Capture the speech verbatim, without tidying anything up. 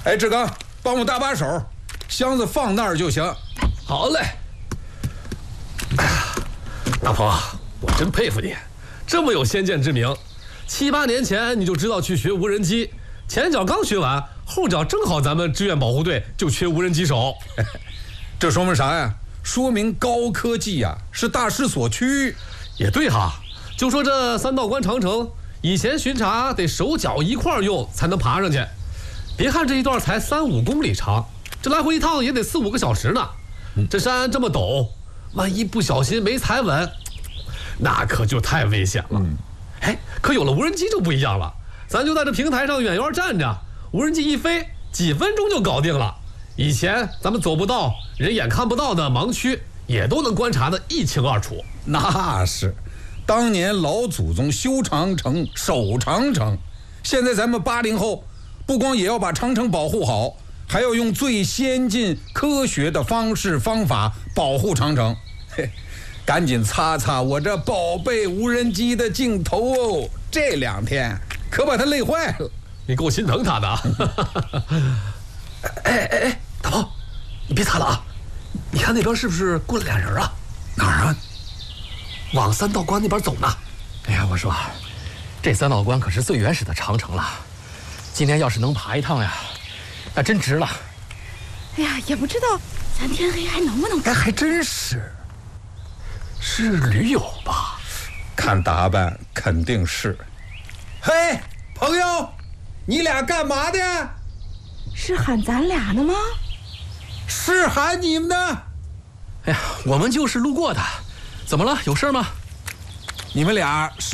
哎，志刚，帮我搭把手，箱子放那儿就行。 好嘞。哎呀，大鹏啊，我真佩服你，这么有先见之明。七八年前你就知道去学无人机，前脚刚学完，后脚正好咱们志愿保护队就缺无人机手。 这说明啥呀？说明高科技呀、啊、是大势所趋。 也对哈，就说这三道关长城，以前巡查得手脚一块用才能爬上去。别看这一段才三五公里长，这来回一趟也得四五个小时呢。这山这么陡，万一不小心没踩稳，那可就太危险了。嗯、哎，可有了无人机就不一样了，咱就在这平台上远远站着，无人机一飞，几分钟就搞定了。以前咱们走不到、人眼看不到的盲区，也都能观察得一清二楚。 那是，当年老祖宗修长城、守长城，现在咱们八零后，不光也要把长城保护好，还要用最先进科学的方式方法保护长城。嘿，赶紧擦擦我这宝贝无人机的镜头哦，这两天可把他累坏了。 你够心疼他的啊！哎哎哎，大鹏，你别擦了啊！你看那边是不是过来俩人啊？ 哪儿啊？ 往三道关那边走呢。 哎呀，我说，这三道关可是最原始的长城了，今天要是能爬一趟呀，那真值了。 哎呀，也不知道咱天黑还能不能爬。 哎，还真是， 是驴友吧？ 看打扮肯定是。嘿，朋友，你俩干嘛的？ 是喊咱俩呢吗？ 是喊你们呢。 哎呀，我们就是路过的，怎么了？有事吗？ 你们俩是